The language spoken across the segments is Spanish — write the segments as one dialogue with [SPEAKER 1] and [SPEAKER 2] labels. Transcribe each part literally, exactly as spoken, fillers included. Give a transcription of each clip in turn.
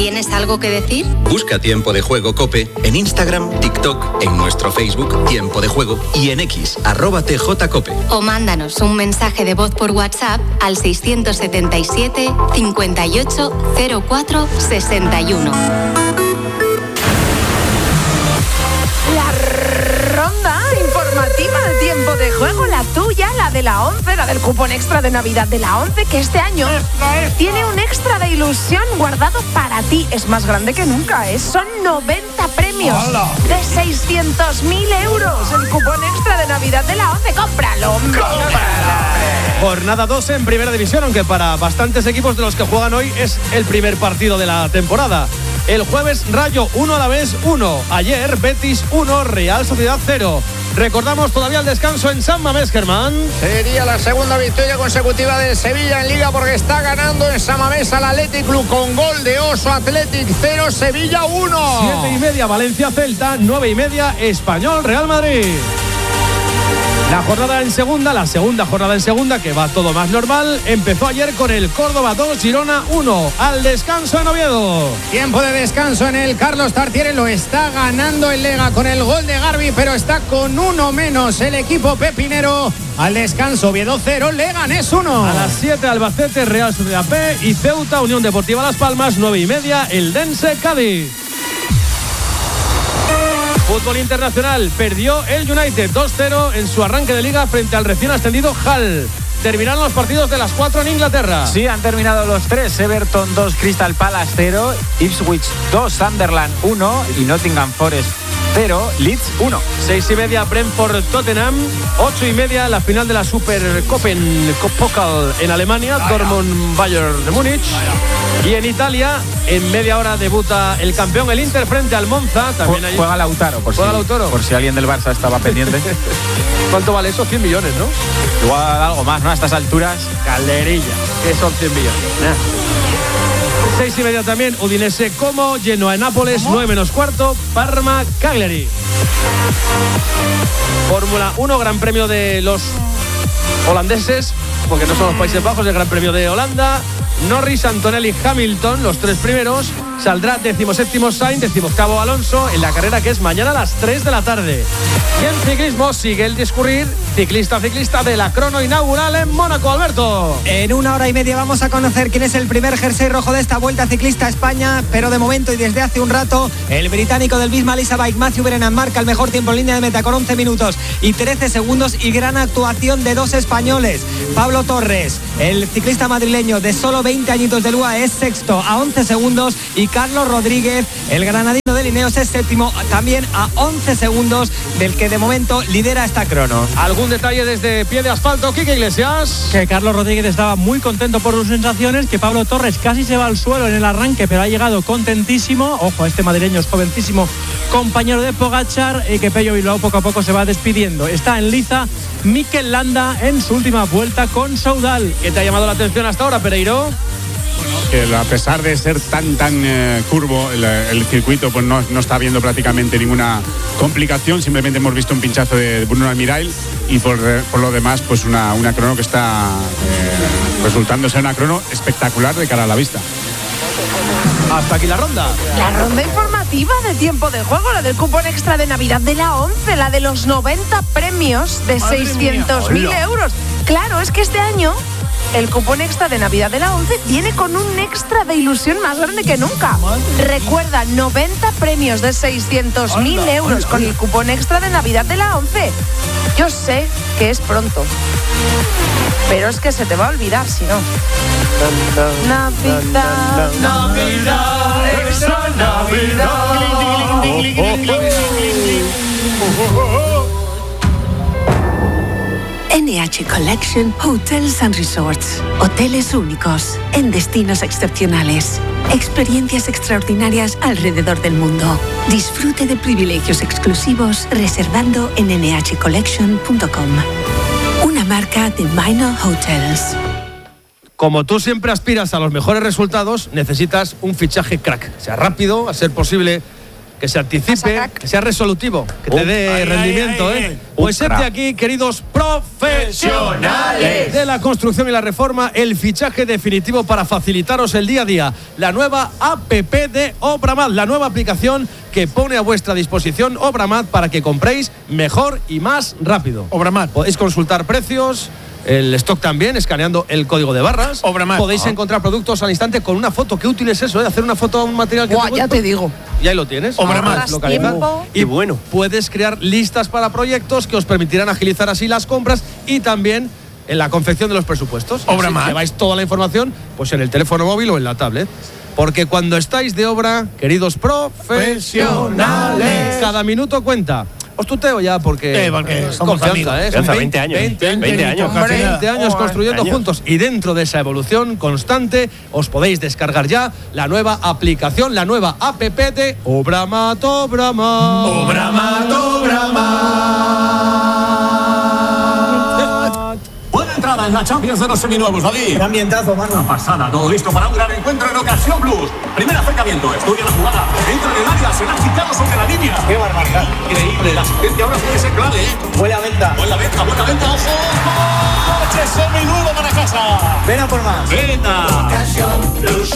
[SPEAKER 1] ¿Tienes algo que decir?
[SPEAKER 2] Busca Tiempo de Juego COPE en Instagram, TikTok, en nuestro Facebook Tiempo de Juego y en X, arroba T J Cope.
[SPEAKER 1] O mándanos un mensaje de voz por WhatsApp al seiscientos setenta y siete, cincuenta y ocho, cero cuatro, sesenta y uno.
[SPEAKER 3] La ronda informativa de Tiempo de Juego, la tuya, la de la once, la del cupón extra de Navidad de la once, que este año tiene un extra de ilusión guardado para ti. Es más grande que nunca, ¿eh? Son noventa premios de seiscientos mil euros. El cupón extra de Navidad de la once. ¡Cómpralo, hombre! ¡Cómpralo!
[SPEAKER 4] Jornada dos en Primera División, aunque para bastantes equipos de los que juegan hoy es el primer partido de la temporada. El jueves, Rayo uno, Alavés uno. Ayer, Betis uno, Real Sociedad cero. Recordamos todavía el descanso en San Mamés, Germán.
[SPEAKER 5] Sería la segunda victoria consecutiva de Sevilla en Liga, porque está ganando en San Mamés al Athletic Club con gol de Oso. Athletic cero, Sevilla uno.
[SPEAKER 4] Siete y media, Valencia Celta. Nueve y media, Español Real Madrid. La jornada en segunda, la segunda jornada en segunda, que va todo más normal, empezó ayer con el Córdoba dos, Girona uno, al descanso en Oviedo.
[SPEAKER 5] Tiempo de descanso en el Carlos Tartiere, lo está ganando el Lega con el gol de Garbi, pero está con uno menos el equipo pepinero. Al descanso, Oviedo cero, Leganés uno.
[SPEAKER 4] A las siete, Albacete, Real Sociedad B y Ceuta, Unión Deportiva Las Palmas, nueve y media, Eldense Cádiz. Fútbol internacional, perdió el United dos cero en su arranque de liga frente al recién ascendido Hull. Terminaron los partidos de las cuatro en Inglaterra.
[SPEAKER 6] Sí, han terminado los tres. Everton dos, Crystal Palace cero, Ipswich dos, Sunderland uno y Nottingham Forest cero, Leeds uno.
[SPEAKER 4] Seis y media, Brentford Tottenham. Ocho y media, la final de la Supercopen Pokal en Alemania, Dortmund Bayern de Múnich. Y en Italia, en media hora debuta el campeón, el Inter, frente al Monza. También hay...
[SPEAKER 6] Juega Lautaro, por,
[SPEAKER 4] ¿Juega
[SPEAKER 6] si,
[SPEAKER 4] Lautaro?
[SPEAKER 6] por si alguien del Barça estaba pendiente.
[SPEAKER 4] ¿Cuánto vale eso? cien millones, ¿no?
[SPEAKER 6] Igual algo más, ¿no? A estas alturas.
[SPEAKER 4] Calderilla, que son cien millones. Nah. Seis y media también, Udinese Como, Genoa en Nápoles, nueve menos cuarto, Parma Cagliari. Fórmula uno, Gran Premio de los holandeses, porque no son los Países Bajos, el Gran Premio de Holanda. Norris, Antonelli, Hamilton, los tres primeros. Saldrá decimoséptimo Sainz, decimoctavo Alonso en la carrera que es mañana a las tres de la tarde. Y en ciclismo sigue el discurrir ciclista a ciclista de la crono inaugural en Mónaco, Alberto.
[SPEAKER 7] En una hora y media vamos a conocer quién es el primer jersey rojo de esta Vuelta Ciclista a España, pero de momento y desde hace un rato el británico del Bisma Lisa Bike, Matthew Brennan, marca el mejor tiempo en línea de meta con once minutos y trece segundos, y gran actuación de dos españoles. Pablo Torres, el ciclista madrileño de solo veinte añitos de Lua, es sexto a once segundos, y Carlos Rodríguez, el granadino de Lineos, es séptimo también a once segundos del que de momento lidera esta crono.
[SPEAKER 4] ¿Algún detalle desde pie de asfalto, Quique Iglesias?
[SPEAKER 8] Que Carlos Rodríguez estaba muy contento por sus sensaciones, que Pablo Torres casi se va al suelo en el arranque, pero ha llegado contentísimo. Ojo, este madrileño es jovencísimo, compañero de Pogačar, y que Pello Bilbao poco a poco se va despidiendo. Está en liza Mikel Landa en su última vuelta con Soudal.
[SPEAKER 4] ¿Qué te ha llamado la atención hasta ahora, Pereiro?
[SPEAKER 9] Que a pesar de ser tan tan eh, curvo el, el circuito, pues no, no está habiendo prácticamente ninguna complicación. Simplemente hemos visto un pinchazo de Bruno Almirail, y por, por lo demás pues una, una crono que está eh, resultando ser una crono espectacular de cara a la vista.
[SPEAKER 4] Hasta aquí la ronda.
[SPEAKER 3] La ronda informativa de Tiempo de Juego, la del cupón extra de Navidad de la once, la de los noventa premios de seiscientos mil euros. Claro, es que este año el cupón extra de Navidad de la once viene con un extra de ilusión más grande que nunca. Recuerda, noventa premios de seiscientos mil euros con el cupón extra de Navidad de la once. Yo sé que es pronto, pero es que se te va a olvidar si no. Navidad, Navidad, extra Navidad.
[SPEAKER 10] N H Collection Hotels and Resorts. Hoteles únicos en destinos excepcionales. Experiencias extraordinarias alrededor del mundo. Disfrute de privilegios exclusivos reservando en ene hache collection punto com. Una marca de Minor Hotels.
[SPEAKER 4] Como tú siempre aspiras a los mejores resultados, necesitas un fichaje crack. Sea rápido, a ser posible que se anticipe, que sea resolutivo, que te dé
[SPEAKER 11] ay,
[SPEAKER 4] rendimiento,
[SPEAKER 11] ay, ay,
[SPEAKER 4] ¿eh?
[SPEAKER 11] ay.
[SPEAKER 4] Pues este aquí, queridos profesionales de la construcción y la reforma, el fichaje definitivo para facilitaros el día a día. La nueva app de Obramat, la nueva aplicación que pone a vuestra disposición Obramat para que compréis mejor y más rápido.
[SPEAKER 11] Obramat.
[SPEAKER 4] Podéis consultar precios, el stock también, escaneando el código de barras.
[SPEAKER 11] Obramat.
[SPEAKER 4] Podéis
[SPEAKER 11] Ah.
[SPEAKER 4] encontrar productos al instante con una foto. Qué útil es eso, ¿eh? Hacer una foto a un material que
[SPEAKER 3] Buah,
[SPEAKER 4] te
[SPEAKER 3] ya
[SPEAKER 4] gusta.
[SPEAKER 3] te digo.
[SPEAKER 4] Y ahí lo tienes.
[SPEAKER 11] Obramat.
[SPEAKER 3] Ahorras
[SPEAKER 4] Localizar.
[SPEAKER 3] tiempo.
[SPEAKER 4] Y bueno, puedes crear listas para proyectos que os permitirán agilizar así las compras y también en la confección de los presupuestos.
[SPEAKER 11] Obramat.
[SPEAKER 4] Así lleváis toda la información pues en el teléfono móvil o en la tablet. Porque cuando estáis de obra, queridos profesionales, cada minuto cuenta. Os tuteo ya porque,
[SPEAKER 11] Eh, porque
[SPEAKER 4] es
[SPEAKER 11] somos
[SPEAKER 4] confianza,
[SPEAKER 11] amigos.
[SPEAKER 4] ¿eh? Son
[SPEAKER 12] veinte años,
[SPEAKER 4] veinte,
[SPEAKER 12] veinte años.
[SPEAKER 11] Hombre.
[SPEAKER 4] veinte años construyendo
[SPEAKER 12] años.
[SPEAKER 4] juntos y dentro de esa evolución constante os podéis descargar ya la nueva aplicación, la nueva app de Obramat, Obramat.
[SPEAKER 11] Obramat, Obramat.
[SPEAKER 13] Buena entrada en la Champions de los seminuevos, David.
[SPEAKER 7] Qué ambientazo, mano.
[SPEAKER 13] Una pasada, todo listo para un gran encuentro en Ocasión Plus. Primer acercamiento, estudia la jugada, entra en el área, será quitado sobre la línea.
[SPEAKER 7] Qué barbaridad.
[SPEAKER 13] Increíble, la asistencia ahora puede ser clave, ¿eh?
[SPEAKER 7] Huele a venta.
[SPEAKER 13] Buena venta, buena venta, ojo. Coche seminuevo para casa.
[SPEAKER 7] Ven a por más.
[SPEAKER 13] Venta. Ocasión Plus.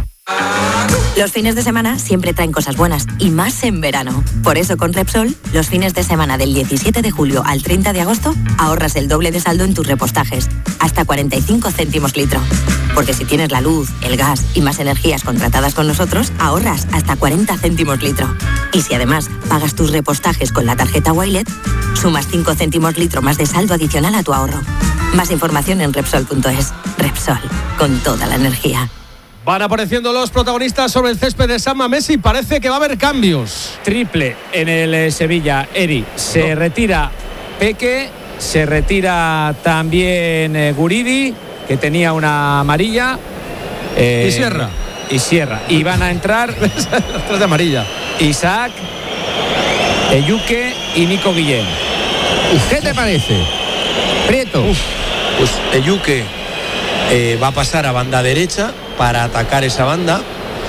[SPEAKER 14] Los fines de semana siempre traen cosas buenas, y más en verano. Por eso con Repsol, los fines de semana del diecisiete de julio al treinta de agosto, ahorras el doble de saldo en tus repostajes, hasta cuarenta y cinco céntimos litro. Porque si tienes la luz, el gas y más energías contratadas con nosotros, ahorras hasta cuarenta céntimos litro. Y si además pagas tus repostajes con la tarjeta Wilet, sumas cinco céntimos litro más de saldo adicional a tu ahorro. Más información en Repsol punto es. Repsol, con toda la energía.
[SPEAKER 4] Van apareciendo los protagonistas sobre el césped de San Mamés y parece que va a haber cambios.
[SPEAKER 6] Triple en el eh, Sevilla, Eri. Se no. retira Peque, se retira también eh, Guridi, que tenía una amarilla.
[SPEAKER 4] Eh, y Sierra.
[SPEAKER 6] Y Sierra. Y van a entrar
[SPEAKER 4] las tres de amarilla.
[SPEAKER 6] Isaac, Eyuque y Nico Guillén.
[SPEAKER 15] Uf, ¿qué te parece? Prieto.
[SPEAKER 12] Uf, pues Eyuque eh, va a pasar a banda derecha para atacar esa banda.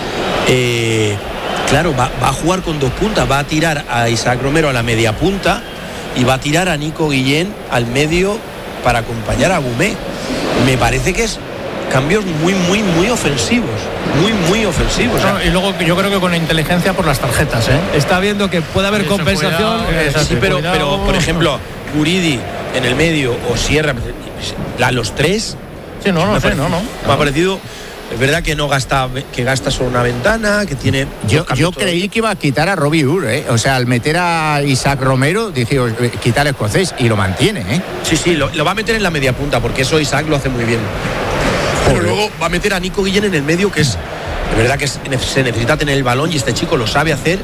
[SPEAKER 12] Eh, claro, va, va a jugar con dos puntas, va a tirar a Isaac Romero a la media punta y va a tirar a Nico Guillén al medio para acompañar a Bumé. Me parece que es cambios muy, muy, muy ofensivos, muy, muy ofensivos.
[SPEAKER 11] No, y luego yo creo que con inteligencia por las tarjetas, ¿eh?
[SPEAKER 4] Está viendo que puede haber
[SPEAKER 11] Eso,
[SPEAKER 4] compensación.
[SPEAKER 11] cuidado,
[SPEAKER 4] eh,
[SPEAKER 12] sí, pero, pero, por ejemplo, Guridi en el medio o Sierra, la, los tres.
[SPEAKER 11] Sí, no, no sé, no, no.
[SPEAKER 12] Me ha parecido. Es verdad que no gasta, que gasta solo una ventana, que tiene.
[SPEAKER 15] Yo, yo creí que iba a quitar a Robbie Ur, ¿eh? O sea, al meter a Isaac Romero, dije, quitar al escocés, y lo mantiene, ¿eh?
[SPEAKER 12] Sí, sí, lo, lo va a meter en la media punta, porque eso Isaac lo hace muy bien. Pero luego va a meter a Nico Guillén en el medio, que es. Es verdad que es, se necesita tener el balón y este chico lo sabe hacer